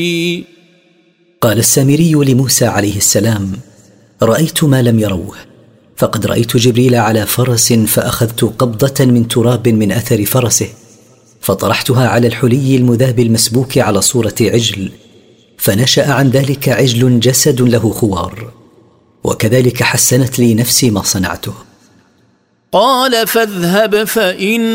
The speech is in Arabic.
قال السامري لموسى عليه السلام: رأيت ما لم يروه، فقد رأيت جبريل على فرس، فأخذت قبضة من تراب من أثر فرسه، فطرحتها على الحلي المذاب المسبوك على صورة عجل، فنشأ عن ذلك عجل جسد له خوار، وكذلك حسنت لي نفسي ما صنعته. قال: فاذهب فإن